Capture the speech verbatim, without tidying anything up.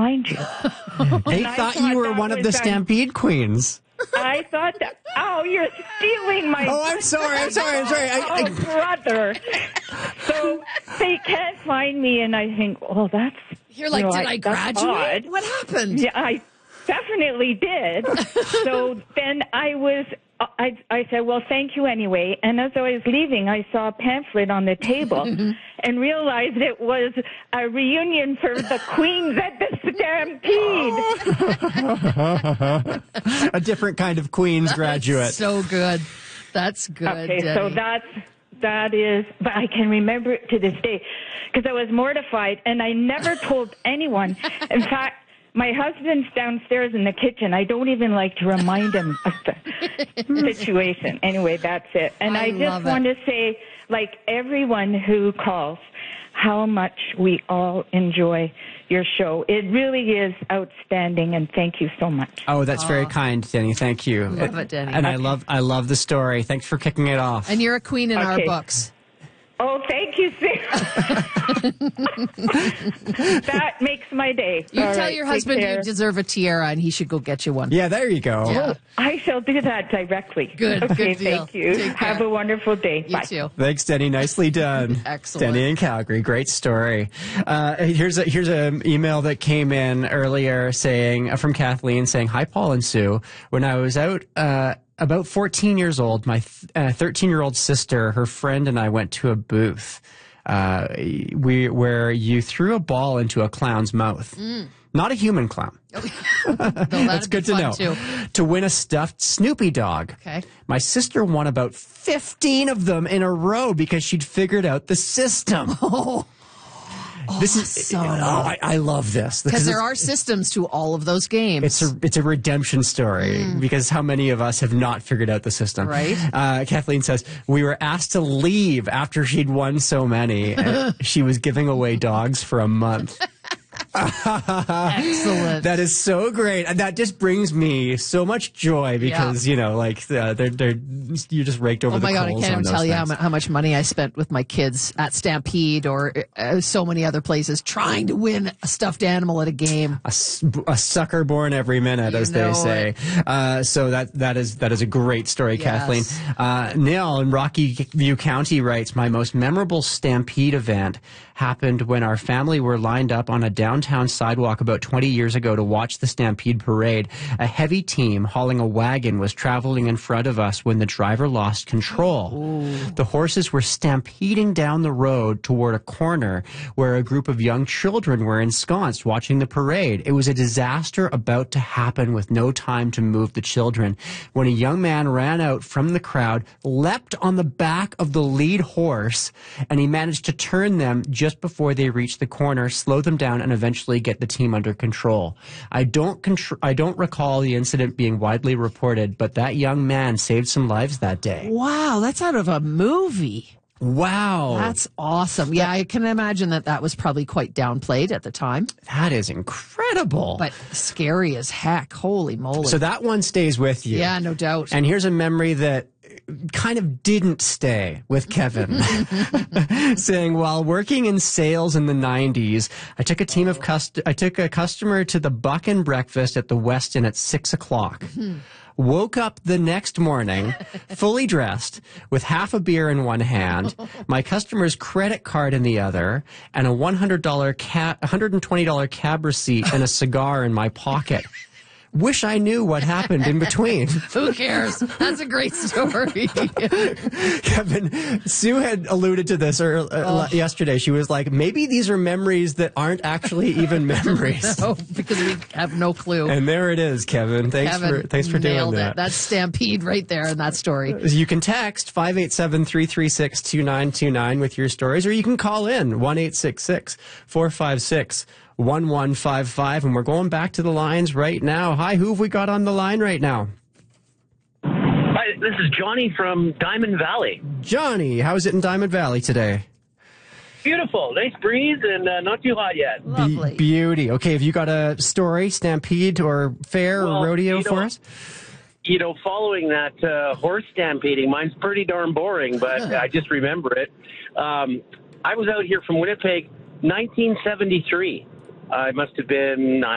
find you. They thought, thought you were one of the Stampede Queens. I thought that. Oh, you're stealing my. Oh, I'm sorry. I'm sorry. I'm sorry. I, I... Oh, brother. So they can't find me, and I think, oh, that's. You're like, you know, did I, I graduate? What happened? Yeah, I definitely did. So then I was. I, I said, well, thank you anyway. And as I was leaving, I saw a pamphlet on the table and realized it was a reunion for the Queens at the Stampede. A different kind of Queens graduate. That's so good. That's good. Okay, Denny. so that's, that is, but I can remember it to this day because I was mortified and I never told anyone. In fact, my husband's downstairs in the kitchen. I don't even like to remind him of the situation. Anyway, that's it. And I, I just want to say, like everyone who calls, how much we all enjoy your show. It really is outstanding, and thank you so much. Oh, that's oh. very kind, Denny. Thank you. Love it, Denny. And okay. I love, I love the story. Thanks for kicking it off. And you're a queen in okay. our books. Oh, thank you, Sarah. That makes my day. You All tell right, your husband you deserve a tiara and he should go get you one. Yeah, there you go. Yeah. Oh, I shall do that directly. Good, okay, good deal. Thank you. Take Have care. a wonderful day. You Bye. too. Thanks, Denny. Nicely done. Excellent. Denny in Calgary. Great story. Uh, here's a, here's an email that came in earlier saying, uh, from Kathleen saying, hi, Paul and Sue. When I was out, uh, about fourteen years old, my thirteen-year-old sister, her friend, and I went to a booth uh, we, where you threw a ball into a clown's mouth. Mm. Not a human clown. no, That's good to know. Too. To win a stuffed Snoopy dog. Okay. My sister won about fifteen of them in a row because she'd figured out the system. Oh. This is so oh, I, I love this because there are systems to all of those games. It's a it's a redemption story mm. because how many of us have not figured out the system? Right. Uh, Kathleen says we were asked to leave after she'd won so many. And she was giving away dogs for a month. Excellent. That is so great, and that just brings me so much joy because yeah. you know, like uh, they're they're you just raked over oh the my coals. God, I can't even tell things. you how, mu- how much money I spent with my kids at Stampede or uh, so many other places trying to win a stuffed animal at a game. A, a sucker born every minute, you as they say. Uh, so that that is that is a great story, yes. Kathleen. Uh, Neil in Rocky View County writes, my most memorable Stampede event happened when our family were lined up on a downtown sidewalk about twenty years ago to watch the Stampede Parade. A heavy team hauling a wagon was traveling in front of us when the driver lost control. Ooh. The horses were stampeding down the road toward a corner where a group of young children were ensconced watching the parade. It was a disaster about to happen with no time to move the children when a young man ran out from the crowd, leapt on the back of the lead horse, and he managed to turn them just before they reached the corner, slow them down, and eventually get the team under control. I don't contr- I don't recall the incident being widely reported, but that young man saved some lives that day. Wow, that's out of a movie. Wow. That's awesome. Yeah, I can imagine that that was probably quite downplayed at the time. That is incredible. But scary as heck. Holy moly. So that one stays with you. Yeah, no doubt. And here's a memory that kind of didn't stay with Kevin, saying, while working in sales in the nineties, I took a team of cust- I took a customer to the Buck-in breakfast at the Westin at six o'clock. Woke up the next morning, fully dressed, with half a beer in one hand, my customer's credit card in the other, and a one hundred dollars cab, one hundred twenty dollars cab receipt and a cigar in my pocket. Wish I knew what happened in between. Who cares? That's a great story. Kevin, Sue had alluded to this early, uh, oh. yesterday. She was like, maybe these are memories that aren't actually even memories. No, because we have no clue. And there it is, Kevin. Thanks Kevin for thanks for doing that. It. That's Stampede right there in that story. You can text five eight seven, three three six, two nine two nine with your stories, or you can call in one eight six six, four five six, one one five five, and we're going back to the lines right now. Hi, who have we got on the line right now? Hi, this is Johnny from Diamond Valley. Johnny, how is it in Diamond Valley today? Beautiful. Nice breeze and uh, not too hot yet. Lovely. Be- beauty. Okay, have you got a story, Stampede or fair well, or rodeo you know, for us? You know, following that uh, horse stampeding, mine's pretty darn boring, but I just remember it. Um, I was out here from Winnipeg, nineteen seventy-three. I must have been